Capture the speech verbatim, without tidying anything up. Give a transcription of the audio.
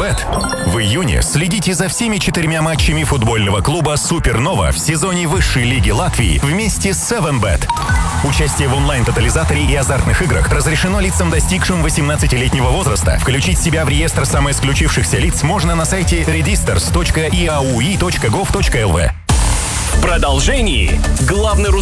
Бет. В июне следите за всеми четырьмя матчами футбольного клуба «Супернова» в сезоне высшей лиги Латвии вместе с севен бет. Участие в онлайн-тотализаторе и азартных играх разрешено лицам, достигшим восемнадцатилетнего возраста. Включить себя в реестр самоисключившихся лиц можно на сайте redisters точка и эй ю и точка гов точка эл ви. В продолжении главный русский